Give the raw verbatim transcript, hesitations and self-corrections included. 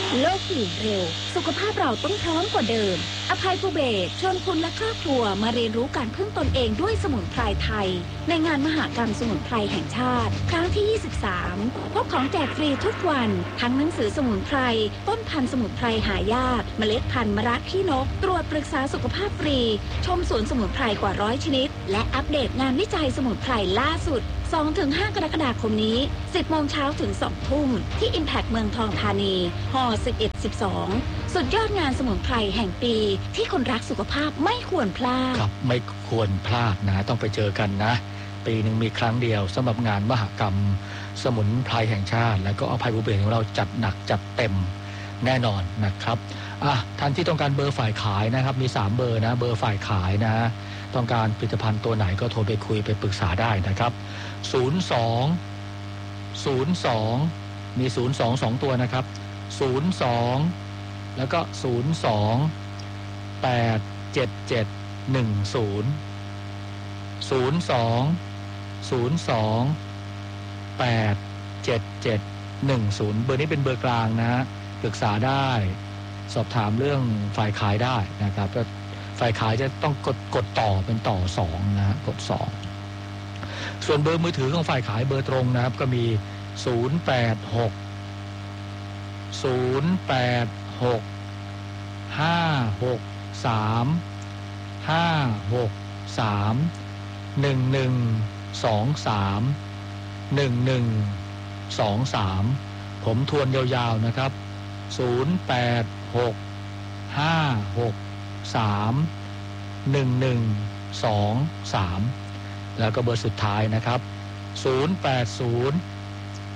โลกเปลี่ยนเร็วสุขภาพเราต้องพร้อมกว่าเดิมอภัยภูเบศรชวนคุณและครอบครัวมาเรียนรู้การพึ่งตนเองด้วยสมุนไพรไทยในงานมหกรรมสมุนไพรแห่งชาติครั้งที่ยี่สิบสามพบของแจกฟรีทุกวันทั้งหนังสือสมุนไพรต้นพันธุ์สมุนไพรหายากเมล็ดพันธุ์มะระขี้นกตรวจปรึกษาสุขภาพฟรีชมสวนสมุนไพรกว่าร้อยชนิดและอัปเดตงานวิจัยสมุนไพรล่าสุด สองถึงห้า กรกฎาคมนี้ สิบโมงเช้าถึง สองทุ่มที่ Impact เมืองทองธานีฮสิบเอ็ด สิบสองสุดยอดงานสมุนไพรแห่งปีที่คนรักสุขภาพไม่ควรพลาดครับไม่ควรพลาดนะต้องไปเจอกันนะปีหนึ่งมีครั้งเดียวสำหรับงานมหกรรมสมุนไพรแห่งชาติและก็อภัยภูเบศรของเราจัดหนักจัดเต็มแน่นอนนะครับอ่ะท่านที่ต้องการเบอร์ฝ่ายขายนะครับมีสามเบอร์นะเบอร์ฝ่ายขายนะต้องการผลิตภัณฑ์ตัวไหนก็โทรไปคุยไปปรึกษาได้นะครับศูนย์ สอง ศูนย์ สองมีศูนย์ สอง สองตัวนะครับศูนย์ สองแล้วก็ศูนย์ สอง แปด เจ็ด เจ็ด หนึ่ง ศูนย์ ศูนย์ สอง ศูนย์ สอง แปด เจ็ด เจ็ด หนึ่ง ศูนย์เบอร์นี้เป็นเบอร์กลางนะฮะปรึกษาได้สอบถามเรื่องฝ่ายขายได้นะครับก็ฝ่ายขายจะต้องกดกดต่อเป็นต่อสองนะฮะกดสองส่วนเบอร์มือถือของฝ่ายขายเบอร์ตรงนะครับก็มีศูนย์ แปด หก ศูนย์ แปด หก ห้า หก สาม ห้า หก สาม หนึ่ง หนึ่ง สอง สาม หนึ่ง หนึ่ง สอง สามผมทวนยาวๆนะครับศูนย์ แปด หก ห้า หก สาม หนึ่ง หนึ่ง สอง สามแล้วก็เบอร์สุดท้ายนะครับศูนย์ แปด ศูนย์